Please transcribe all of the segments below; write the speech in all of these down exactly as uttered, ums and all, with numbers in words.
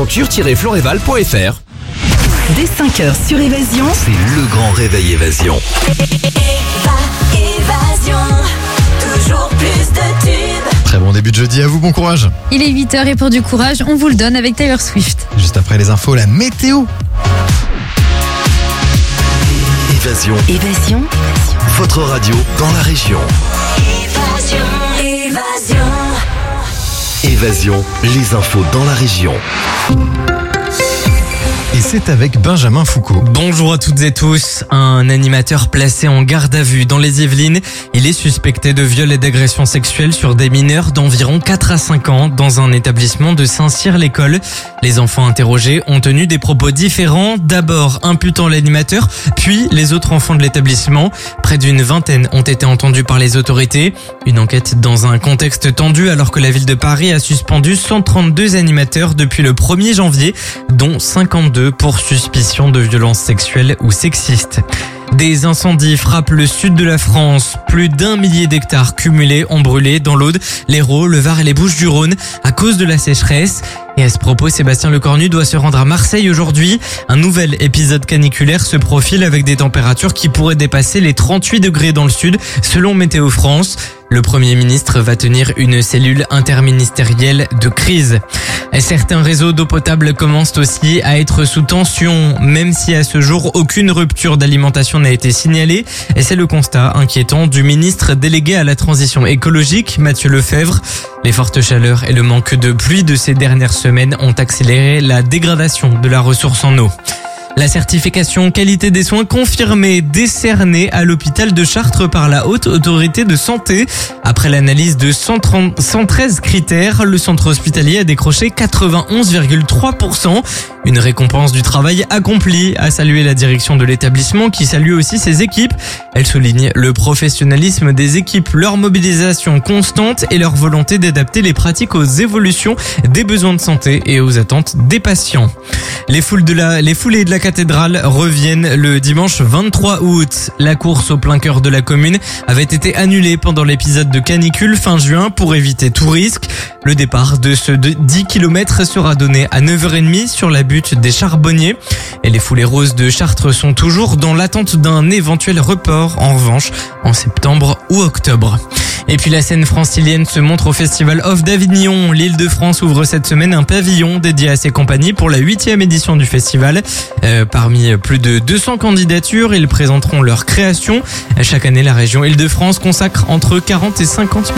aventure tiret floreval point f r. Dès cinq heures sur Évasion, c'est le grand réveil Évasion. Évasion, toujours plus de tubes. Très bon début de jeudi à vous, bon courage. Il est huit heures et pour du courage, on vous le donne avec Taylor Swift. Juste après les infos, la météo. Évasion. Évasion, Votre radio dans la région. Évasion, évasion. Évasion, les infos dans la région. Et c'est avec Benjamin Foucault. Bonjour à toutes et tous. Un animateur placé en garde à vue dans les Yvelines. Il est suspecté de viol et d'agression sexuelle sur des mineurs d'environ quatre à cinq ans dans un établissement de Saint-Cyr-l'École. Les enfants interrogés ont tenu des propos différents, d'abord imputant l'animateur, puis les autres enfants de l'établissement. Près d'une vingtaine ont été entendus par les autorités. Une enquête dans un contexte tendu alors que la ville de Paris a suspendu cent trente-deux animateurs depuis le premier janvier, dont cinquante-deux pour suspicion de violence sexuelle ou sexiste. Des incendies frappent le sud de la France. Plus d'un millier d'hectares cumulés ont brûlé dans l'Aude, l'Hérault, le Var et les Bouches-du-Rhône à cause de la sécheresse. Et à ce propos, Sébastien Lecornu doit se rendre à Marseille aujourd'hui. Un nouvel épisode caniculaire se profile avec des températures qui pourraient dépasser les trente-huit degrés dans le sud, selon Météo France. Le Premier ministre va tenir une cellule interministérielle de crise. Et certains réseaux d'eau potable commencent aussi à être sous tension, même si à ce jour aucune rupture d'alimentation n'a été signalée. Et c'est le constat inquiétant du ministre délégué à la transition écologique, Mathieu Lefebvre. Les fortes chaleurs et le manque de pluie de ces dernières semaines ont accéléré la dégradation de la ressource en eau. La certification qualité des soins confirmée, décernée à l'hôpital de Chartres par la Haute Autorité de Santé. Après l'analyse de cent trente, cent treize critères, le centre hospitalier a décroché quatre-vingt-onze virgule trois pour cent. Une récompense du travail accompli, a salué la direction de l'établissement qui salue aussi ses équipes. Elle souligne le professionnalisme des équipes, leur mobilisation constante et leur volonté d'adapter les pratiques aux évolutions des besoins de santé et aux attentes des patients. Les foules de la, les foulées de la cathédrale reviennent le dimanche vingt-trois août. La course au plein cœur de la commune avait été annulée pendant l'épisode de canicule fin juin pour éviter tout risque. Le départ de ce dix kilomètres sera donné à neuf heures trente sur la butte des Charbonniers. Et les foulées roses de Chartres sont toujours dans l'attente d'un éventuel report, en revanche, en septembre ou octobre. Et puis la scène francilienne se montre au Festival Off d'Avignon. L'Île-de-France ouvre cette semaine un pavillon dédié à ses compagnies pour la huitième édition du festival. Euh, parmi plus de deux cents candidatures, ils présenteront leurs créations. Chaque année, la région Île-de-France consacre entre quarante et cinquante.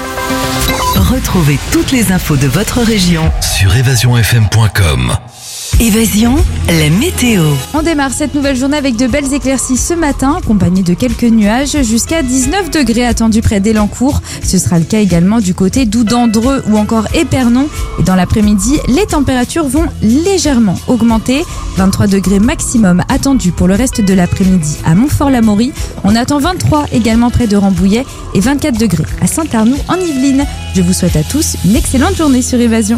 retrouvez toutes les infos de votre région Sur évasion f m point com. Évasion, la météo. On démarre cette nouvelle journée avec de belles éclaircies ce matin, accompagnées de quelques nuages, jusqu'à dix-neuf degrés attendus près d'Élancourt. Ce sera le cas également du côté d'Oudandreux ou encore Épernon. Et dans l'après-midi, les températures vont légèrement augmenter. vingt-trois degrés maximum attendus pour le reste de l'après-midi à Montfort-l'Amaury. On attend vingt-trois également près de Rambouillet et vingt-quatre degrés à Saint-Arnoux en Yvelines. Je vous souhaite à tous une excellente journée sur Évasion.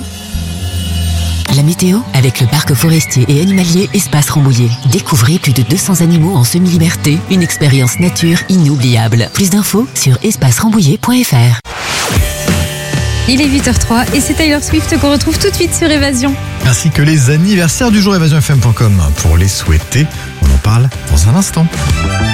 La météo avec le parc forestier et animalier Espace Rambouillet. Découvrez plus de deux cents animaux en semi-liberté. Une expérience nature inoubliable. Plus d'infos sur espace rambouillet point f r. Il est huit heures trois et c'est Taylor Swift qu'on retrouve tout de suite sur Évasion. Ainsi que les anniversaires du jour, évasion f m point com pour les souhaiter. On en parle dans un instant.